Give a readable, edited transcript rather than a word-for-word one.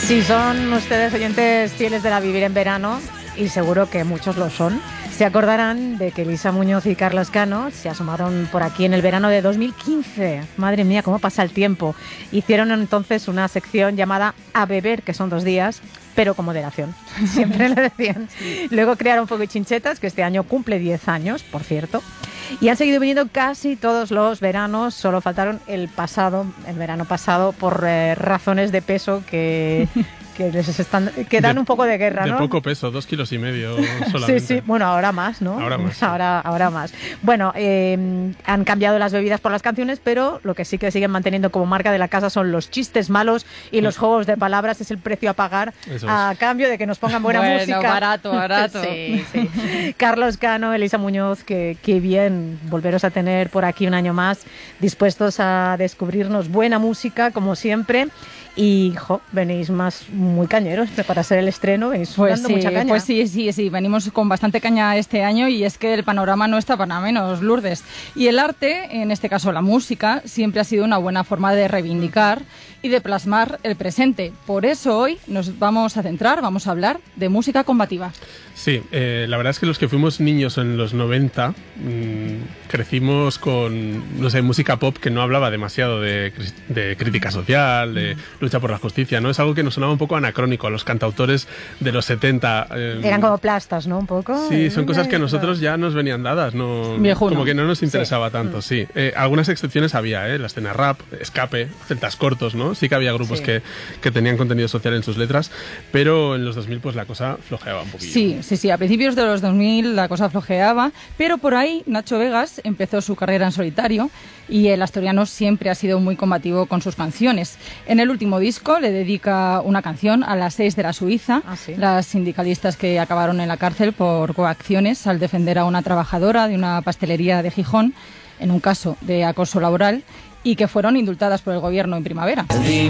Si son ustedes oyentes fieles de la Vivir en Verano, y seguro que muchos lo son, se acordarán de que Elisa Muñoz y Carlos Cano se asomaron por aquí en el verano de 2015. Madre mía, cómo pasa el tiempo. Hicieron entonces una sección llamada A Beber, que son 2 días, pero con moderación. Siempre le decían. Luego crearon Fuego y Chinchetas, que este año cumple 10 años, por cierto. Y han seguido viniendo casi todos los veranos, solo faltaron el verano pasado, por razones de peso que dan un poco de guerra, ¿no? De poco peso, 2,5 kilos solamente. Sí, bueno, ahora más, ¿no? Ahora más. Ahora más. Bueno, han cambiado las bebidas por las canciones, pero lo que sí que siguen manteniendo como marca de la casa son los chistes malos y los juegos de palabras. Es el precio a pagar a cambio de que nos pongan buena música. Barato. Sí. Carlos Cano, Elisa Muñoz, qué bien volveros a tener por aquí un año más, dispuestos a descubrirnos buena música, como siempre. Y, venís muy cañeros para hacer el estreno, venís dando mucha caña. Pues sí, venimos con bastante caña este año y es que el panorama no está para menos, Lourdes. Y el arte, en este caso la música, siempre ha sido una buena forma de reivindicar y de plasmar el presente. Por eso hoy nos vamos a hablar de música combativa. Sí, la verdad es que los que fuimos niños en los 90 crecimos con, música pop que no hablaba demasiado de crítica social, de lucha por la justicia, ¿no? Es algo que nos sonaba un poco anacrónico a los cantautores de los 70. Eran como plastas, ¿no? Un poco. Sí, son cosas que a nosotros ya nos venían dadas, ¿no? Viejuno. Como que no nos interesaba tanto, sí. Algunas excepciones había, la escena rap, Escape, Celtas Cortos, ¿no? Sí que había grupos que tenían contenido social en sus letras, pero en los 2000 pues la cosa flojeaba un poquillo. Sí, a principios de los 2000 la cosa flojeaba, pero por ahí Nacho Vegas empezó su carrera en solitario y el asturiano siempre ha sido muy combativo con sus canciones. En el último disco le dedica una canción a las 6 de la Suiza, las sindicalistas que acabaron en la cárcel por coacciones al defender a una trabajadora de una pastelería de Gijón en un caso de acoso laboral y que fueron indultadas por el gobierno en primavera.